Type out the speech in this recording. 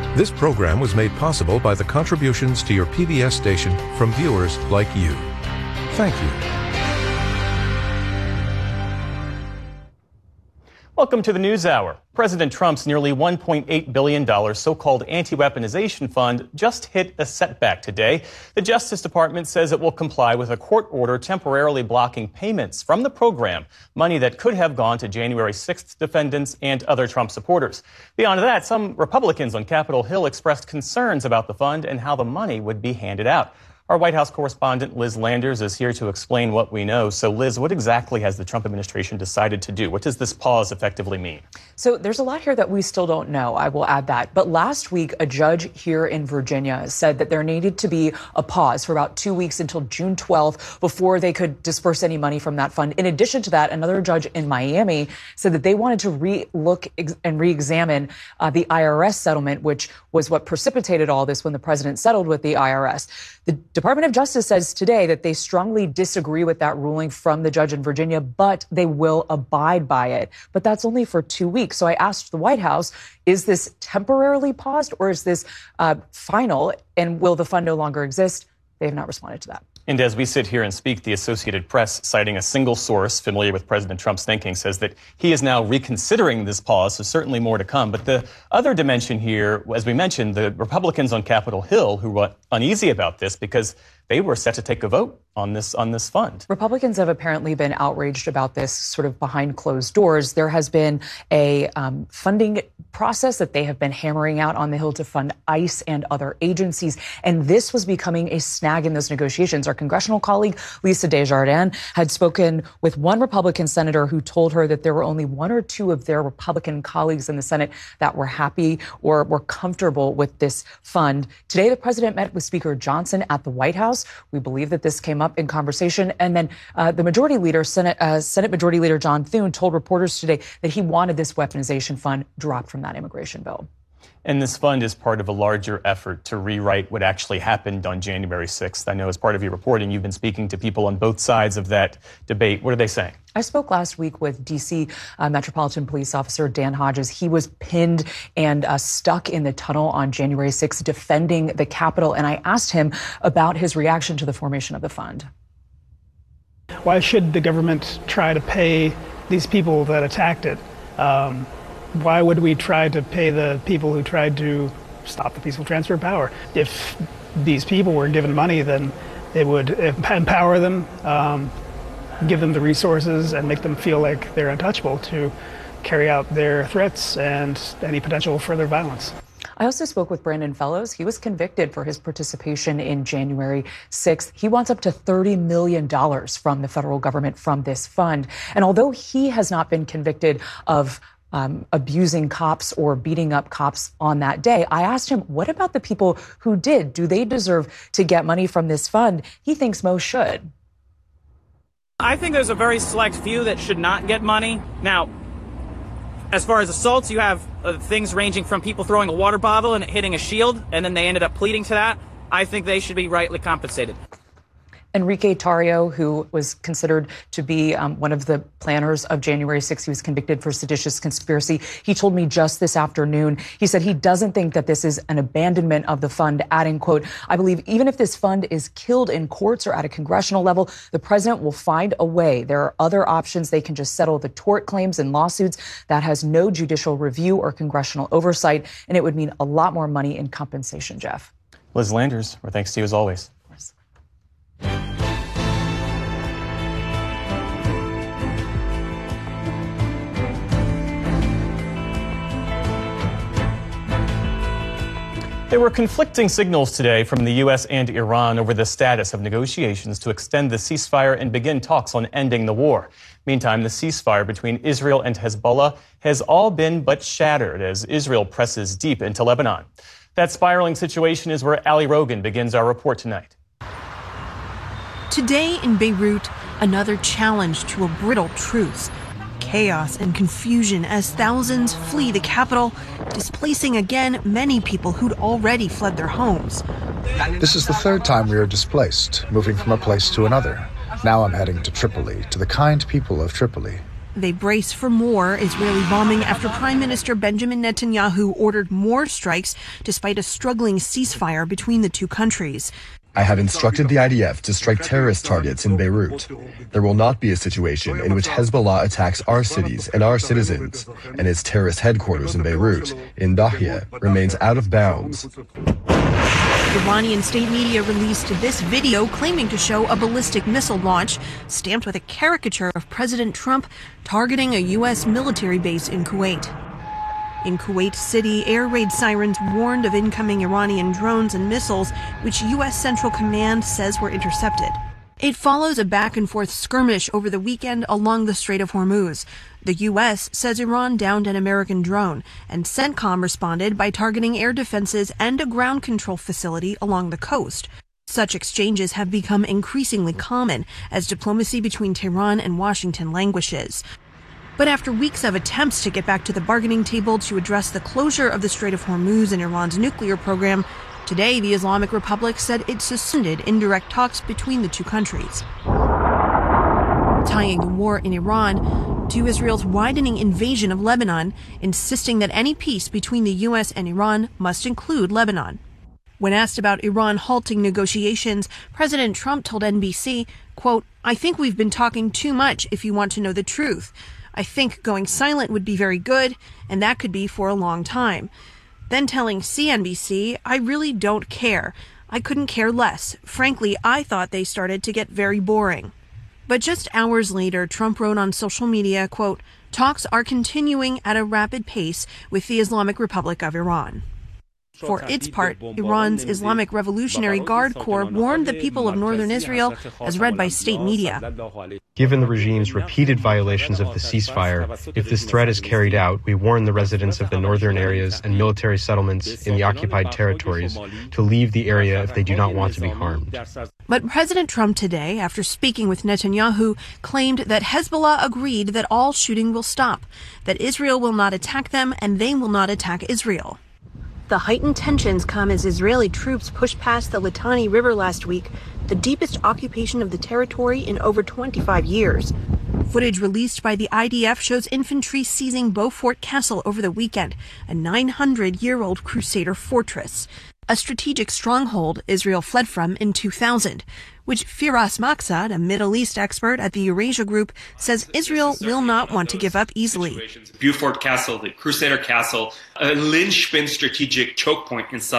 This program was made possible by the contributions to your PBS station from viewers like you. Thank you. Welcome to the News Hour. President Trump's nearly $1.8 billion so-called anti-weaponization fund just hit a setback today. The Justice Department says it will comply with a court order temporarily blocking payments from the program, money that could have gone to January 6th defendants and other Trump supporters. Beyond that, some Republicans on Capitol Hill expressed concerns about the fund and how the money would be handed out. Our White House correspondent Liz Landers is here to explain what we know. So, Liz, what exactly has the Trump administration decided to do? What does this pause effectively mean? So there's a lot here that we still don't know. I will add that. But last week, a judge here in Virginia said that there needed to be a pause for about 2 weeks until June 12th before they could disperse any money from that fund. In addition to that, another judge in Miami said that they wanted to re-look and re-examine the IRS settlement, which was what precipitated all this when the president settled with the IRS. The Department of Justice says today that they strongly disagree with that ruling from the judge in Virginia, but they will abide by it. But that's only for 2 weeks. So I asked the White House, is this temporarily paused or is this final? And will the fund no longer exist? They have not responded to that. And as we sit here and speak, the Associated Press, citing a single source familiar with President Trump's thinking, says that he is now reconsidering this pause, so certainly more to come. But the other dimension here, as we mentioned, the Republicans on Capitol Hill who were uneasy about this because they were set to take a vote on this fund. Republicans have apparently been outraged about this sort of behind closed doors. There has been a funding process that they have been hammering out on the Hill to fund ICE and other agencies. And this was becoming a snag in those negotiations. Our congressional colleague, Lisa Desjardins, had spoken with one Republican senator who told her that there were only one or two of their Republican colleagues in the Senate that were happy or were comfortable with this fund. Today, the president met with Speaker Johnson at the White House. We believe that this came up in conversation. And then the Majority Leader, Senate Majority Leader John Thune, told reporters today that he wanted this weaponization fund dropped from that immigration bill. And this fund is part of a larger effort to rewrite what actually happened on January 6th. I know as part of your reporting, you've been speaking to people on both sides of that debate. What are they saying? I spoke last week with D.C. Metropolitan Police Officer Dan Hodges. He was pinned and stuck in the tunnel on January 6th defending the Capitol. And I asked him about his reaction to the formation of the fund. Why should the government try to pay these people that attacked it? Why would we try to pay the people who tried to stop the peaceful transfer of power? If these people were given money, then it would empower them, give them the resources, and make them feel like they're untouchable to carry out their threats and any potential further violence. I also spoke with Brandon Fellows. He was convicted for his participation in January 6th. He wants up to $30 million from the federal government from this fund. And although he has not been convicted of abusing cops or beating up cops on that day, I asked him, what about the people who did? Do they deserve to get money from this fund? He thinks most should. I think there's a very select few that should not get money. Now, as far as assaults, you have things ranging from people throwing a water bottle and it hitting a shield, and then they ended up pleading to that. I think they should be rightly compensated. Enrique Tarrio, who was considered to be one of the planners of January 6th, he was convicted for seditious conspiracy. He told me just this afternoon, he said he doesn't think that this is an abandonment of the fund, adding, quote, I believe even if this fund is killed in courts or at a congressional level, the president will find a way. There are other options. They can just settle the tort claims and lawsuits. That has no judicial review or congressional oversight, and it would mean a lot more money in compensation, Jeff. Liz Landers, our thanks to you as always. There were conflicting signals today from the U.S. and Iran over the status of negotiations to extend the ceasefire and begin talks on ending the war. Meantime, the ceasefire between Israel and Hezbollah has all been but shattered as Israel presses deep into Lebanon. That spiraling situation is where Ali Rogan begins our report tonight. Today in Beirut, another challenge to a brittle truce. Chaos and confusion as thousands flee the capital, displacing again many people who'd already fled their homes. This is the third time we are displaced, moving from a place to another. Now I'm heading to Tripoli, to the kind people of Tripoli. They brace for more Israeli bombing after Prime Minister Benjamin Netanyahu ordered more strikes despite a struggling ceasefire between the two countries. I have instructed the IDF to strike terrorist targets in Beirut. There will not be a situation in which Hezbollah attacks our cities and our citizens, and its terrorist headquarters in Beirut, in Dahia, remains out of bounds. Iranian state media released this video claiming to show a ballistic missile launch, stamped with a caricature of President Trump targeting a U.S. military base in Kuwait. In Kuwait City, air raid sirens warned of incoming Iranian drones and missiles, which U.S. Central Command says were intercepted. It follows a back-and-forth skirmish over the weekend along the Strait of Hormuz. The U.S. says Iran downed an American drone, and CENTCOM responded by targeting air defenses and a ground control facility along the coast. Such exchanges have become increasingly common as diplomacy between Tehran and Washington languishes. But after weeks of attempts to get back to the bargaining table to address the closure of the Strait of Hormuz and Iran's nuclear program, today the Islamic Republic said it suspended indirect talks between the two countries. Tying the war in Iran to Israel's widening invasion of Lebanon, insisting that any peace between the U.S. and Iran must include Lebanon. When asked about Iran halting negotiations, President Trump told NBC, quote, "I think we've been talking too much if you want to know the truth. I think going silent would be very good, and that could be for a long time." Then telling CNBC, "I really don't care. I couldn't care less. Frankly, I thought they started to get very boring." But just hours later, Trump wrote on social media, quote, "Talks are continuing at a rapid pace with the Islamic Republic of Iran." For its part, Iran's Islamic Revolutionary Guard Corps warned the people of northern Israel, as read by state media. Given the regime's repeated violations of the ceasefire, if this threat is carried out, we warn the residents of the northern areas and military settlements in the occupied territories to leave the area if they do not want to be harmed. But President Trump today, after speaking with Netanyahu, claimed that Hezbollah agreed that all shooting will stop, that Israel will not attack them, and they will not attack Israel. The heightened tensions come as Israeli troops pushed past the Litani River last week, the deepest occupation of the territory in over 25 years. Footage released by the IDF shows infantry seizing Beaufort Castle over the weekend, a 900-year-old Crusader fortress, a strategic stronghold Israel fled from in 2000, which Firas Maksad, a Middle East expert at the Eurasia Group, says Israel will not want to give up easily. Beaufort Castle, the Crusader Castle, a linchpin strategic choke point inside